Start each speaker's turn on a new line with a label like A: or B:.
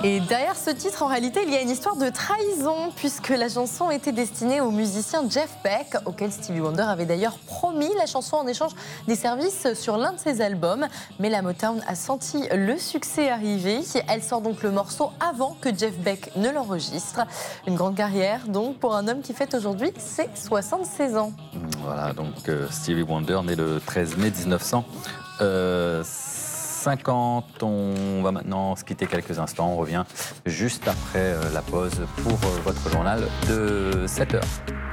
A: Et derrière ce titre, en réalité, il y a une histoire de trahison, puisque la chanson était destinée au musicien Jeff Beck, auquel Stevie Wonder avait d'ailleurs promis la chanson en échange des services sur l'un de ses albums. Mais la Motown a senti le succès arriver. Elle sort donc le morceau avant que Jeff Beck ne l'enregistre. Une grande carrière donc pour un homme qui fête aujourd'hui ses 76 ans.
B: Voilà, donc Stevie Wonder, né le 13 mai 1950. On va maintenant se quitter quelques instants. On revient juste après la pause pour votre journal de 7 heures.